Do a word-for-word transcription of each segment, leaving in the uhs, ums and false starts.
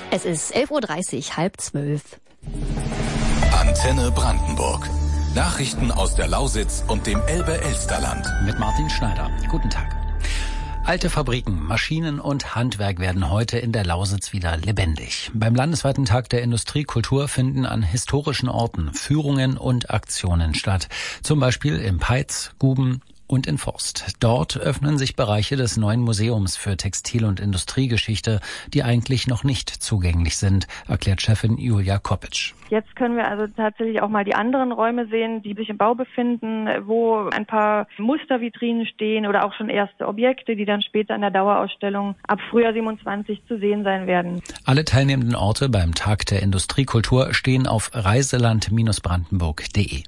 Es ist elf Uhr dreißig, halb zwölf. Antenne Brandenburg. Nachrichten aus der Lausitz und dem Elbe-Elsterland. Mit Martin Schneider. Guten Tag. Alte Fabriken, Maschinen und Handwerk werden heute in der Lausitz wieder lebendig. Beim landesweiten Tag der Industriekultur finden an historischen Orten Führungen und Aktionen statt. Zum Beispiel im Peitz, Guben und in Forst. Dort öffnen sich Bereiche des neuen Museums für Textil- und Industriegeschichte, die eigentlich noch nicht zugänglich sind, erklärt Chefin Julia Koppitsch. Jetzt können wir also tatsächlich auch mal die anderen Räume sehen, die sich im Bau befinden, wo ein paar Mustervitrinen stehen oder auch schon erste Objekte, die dann später in der Dauerausstellung ab Frühjahr siebenundzwanzig zu sehen sein werden. Alle teilnehmenden Orte beim Tag der Industriekultur stehen auf reiseland Bindestrich brandenburg punkt de.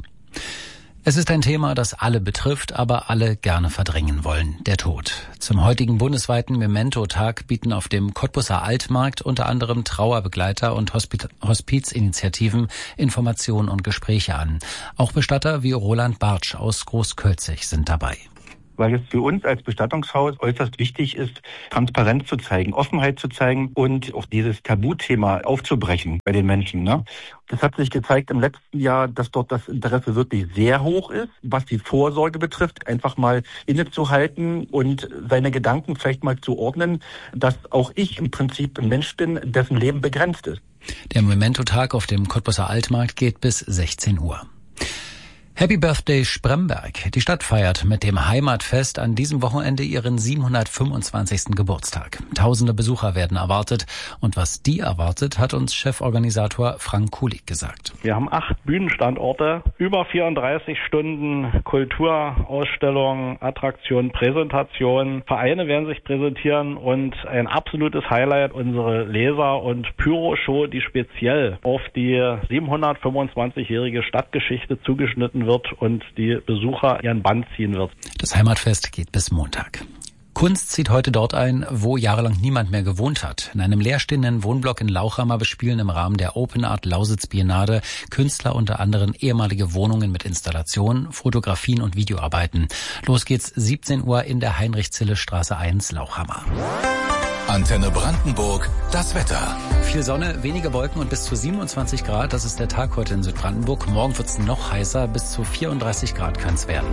Es ist ein Thema, das alle betrifft, aber alle gerne verdrängen wollen. Der Tod. Zum heutigen bundesweiten Memento-Tag bieten auf dem Cottbuser Altmarkt unter anderem Trauerbegleiter und Hospiz- Hospizinitiativen Informationen und Gespräche an. Auch Bestatter wie Roland Bartsch aus Großkölzig sind dabei. Weil es für uns als Bestattungshaus äußerst wichtig ist, Transparenz zu zeigen, Offenheit zu zeigen und auch dieses Tabuthema aufzubrechen bei den Menschen. Ne? Das hat sich gezeigt im letzten Jahr, dass dort das Interesse wirklich sehr hoch ist, was die Vorsorge betrifft, einfach mal innezuhalten und seine Gedanken vielleicht mal zu ordnen, dass auch ich im Prinzip ein Mensch bin, dessen Leben begrenzt ist. Der Memento-Tag auf dem Cottbuser Altmarkt geht bis sechzehn Uhr. Happy Birthday Spremberg. Die Stadt feiert mit dem Heimatfest an diesem Wochenende ihren siebenhundertfünfundzwanzigsten Geburtstag. Tausende Besucher werden erwartet. Und was die erwartet, hat uns Cheforganisator Frank Kulig gesagt. Wir haben acht Bühnenstandorte, über vierunddreißig Stunden Kulturausstellungen, Attraktionen, Präsentationen. Vereine werden sich präsentieren und ein absolutes Highlight, unsere Laser- und Pyro-Show, die speziell auf die siebenhundertfünfundzwanzigjährige Stadtgeschichte zugeschnitten wird und die Besucher ihren Bann ziehen wird. Das Heimatfest geht bis Montag. Kunst zieht heute dort ein, wo jahrelang niemand mehr gewohnt hat. In einem leerstehenden Wohnblock in Lauchhammer bespielen im Rahmen der Open Art Lausitz Biennale Künstler unter anderem ehemalige Wohnungen mit Installationen, Fotografien und Videoarbeiten. Los geht's siebzehn Uhr in der Heinrich-Zille-Straße eins, Lauchhammer. Antenne Brandenburg, das Wetter. Viel Sonne, wenige Wolken und bis zu siebenundzwanzig Grad. Das ist der Tag heute in Südbrandenburg. Morgen wird's noch heißer, bis zu vierunddreißig Grad kann's werden.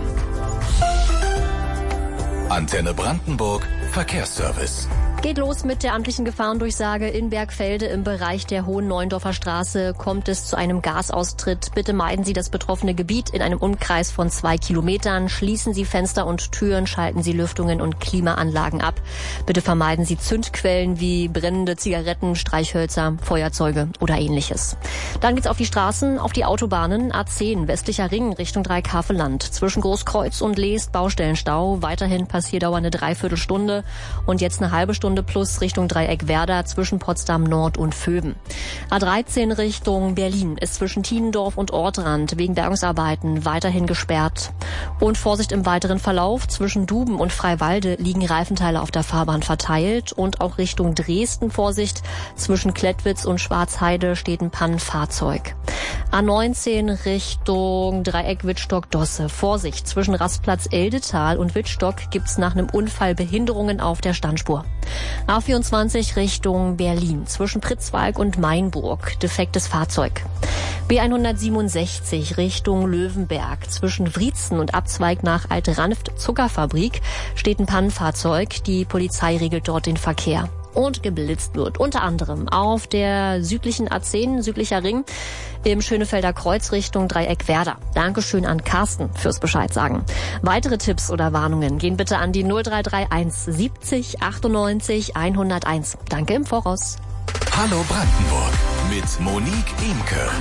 Antenne Brandenburg, Verkehrsservice. Geht los mit der amtlichen Gefahrendurchsage in Bergfelde. Im Bereich der Hohen Neuendorfer Straße kommt es zu einem Gasaustritt. Bitte meiden Sie das betroffene Gebiet in einem Umkreis von zwei Kilometern. Schließen Sie Fenster und Türen, schalten Sie Lüftungen und Klimaanlagen ab. Bitte vermeiden Sie Zündquellen wie brennende Zigaretten, Streichhölzer, Feuerzeuge oder ähnliches. Dann geht's auf die Straßen, auf die Autobahnen. A zehn, westlicher Ring Richtung Dreieckhaveland. Zwischen Großkreuz und Leest Baustellenstau. Weiterhin Passierdauer eine Dreiviertelstunde und jetzt eine halbe Stunde plus Richtung Dreieck-Werder zwischen Potsdam Nord und Vöben. A dreizehn Richtung Berlin ist zwischen Tienendorf und Ortrand wegen Bergungsarbeiten weiterhin gesperrt. Und Vorsicht im weiteren Verlauf. Zwischen Duben und Freiwalde liegen Reifenteile auf der Fahrbahn verteilt. Und auch Richtung Dresden Vorsicht. Zwischen Klettwitz und Schwarzheide steht ein Pannenfahrzeug. A neunzehn Richtung Dreieck Wittstock-Dosse. Vorsicht, zwischen Rastplatz Eldetal und Wittstock gibt's nach einem Unfall Behinderungen auf der Standspur. A vierundzwanzig Richtung Berlin, zwischen Pritzwalk und Mainburg, defektes Fahrzeug. B hundertsiebenundsechzig Richtung Löwenberg, zwischen Wriezen und Abzweig nach Alt-Ranft Zuckerfabrik steht ein Pannenfahrzeug. Die Polizei regelt dort den Verkehr. Und geblitzt wird unter anderem auf der südlichen A zehn, südlicher Ring, im Schönefelder Kreuz Richtung Dreieck-Werder. Dankeschön an Carsten fürs Bescheid sagen. Weitere Tipps oder Warnungen gehen bitte an die null drei drei eins siebzig achtundneunzig hunderteins. Danke im Voraus. Hallo Brandenburg mit Monique Imke.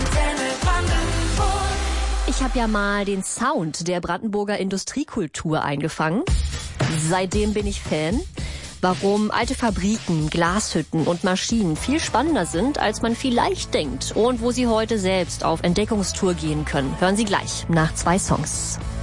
Ich habe ja mal den Sound der Brandenburger Industriekultur eingefangen. Seitdem bin ich Fan. Warum alte Fabriken, Glashütten und Maschinen viel spannender sind, als man vielleicht denkt und wo Sie heute selbst auf Entdeckungstour gehen können, hören Sie gleich nach zwei Songs.